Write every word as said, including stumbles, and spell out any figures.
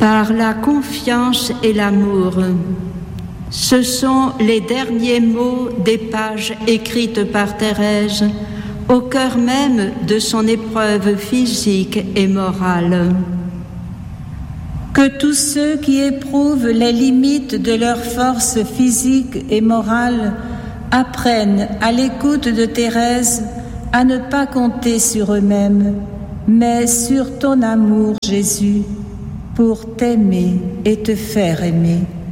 par la confiance et l'amour. Ce sont les derniers mots des pages écrites par Thérèse au cœur même de son épreuve physique et morale. Que tous ceux qui éprouvent les limites de leur force physique et morale apprennent, à l'écoute de Thérèse, à ne pas compter sur eux-mêmes, mais sur ton amour, Jésus, pour t'aimer et te faire aimer.